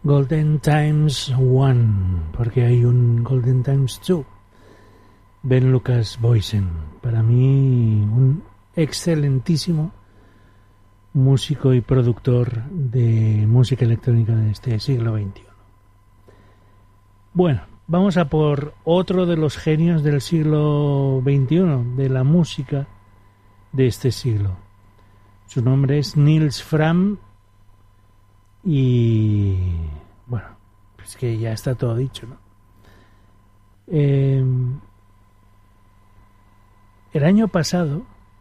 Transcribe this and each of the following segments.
Golden Times One, porque hay un Golden Times Two. Ben Lucas Boysen, para mí un excelentísimo músico y productor de música electrónica de este siglo XXI. Bueno, vamos a por otro de los genios del siglo XXI, de la música de este siglo. Su nombre es Nils Frahm y bueno, es que ya está todo dicho, ¿no? El año pasado,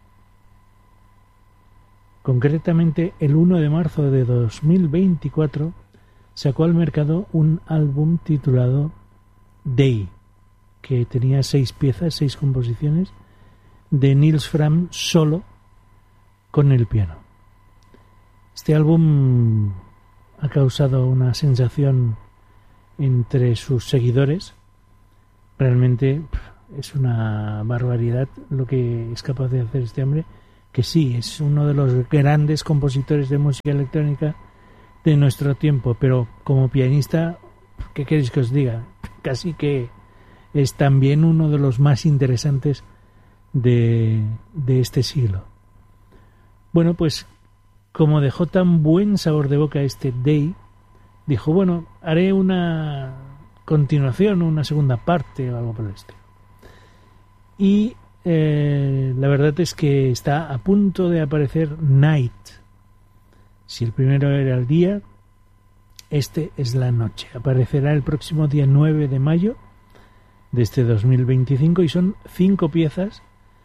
concretamente el 1 de marzo de 2024, sacó al mercado un álbum titulado Day, que tenía 6 piezas, 6 composiciones de Nils Frahm solo con el piano. Este álbum ha causado una sensación entre sus seguidores. Realmente es una barbaridad lo que es capaz de hacer este hombre, que sí, es uno de los grandes compositores de música electrónica de nuestro tiempo, pero como pianista, ¿qué queréis que os diga? Casi que es también uno de los más interesantes de este siglo. Bueno, pues como dejó tan buen sabor de boca este Day, dijo, bueno, haré una continuación, una segunda parte o algo por el estilo. Y la verdad es que está a punto de aparecer Night. Si el primero era el día, este es la noche. Aparecerá el próximo día 9 de mayo de este 2025 y son 5 piezas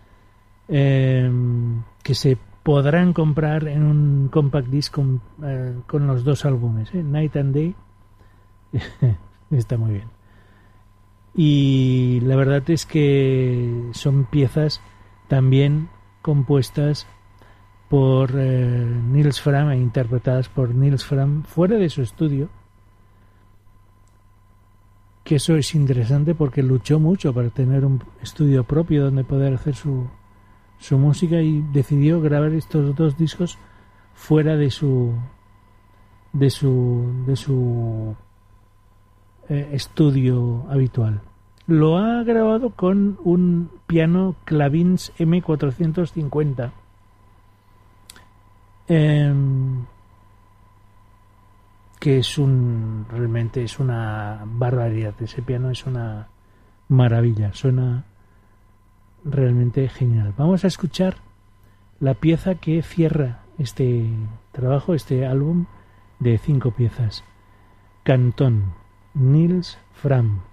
que se podrán comprar en un compact disc con los 2 álbumes, Night and Day. Está muy bien. Y la verdad es que son piezas también compuestas por Nils Frahm e interpretadas por Nils Frahm fuera de su estudio, que eso es interesante porque luchó mucho para tener un estudio propio donde poder hacer su música y decidió grabar estos 2 discos fuera de su estudio habitual. Lo ha grabado con un piano Clavins M450 que es realmente es una barbaridad. Ese piano es una maravilla, suena realmente genial. Vamos a escuchar la pieza que cierra este trabajo, este álbum de 5 piezas. Cantón, Nils Frahm.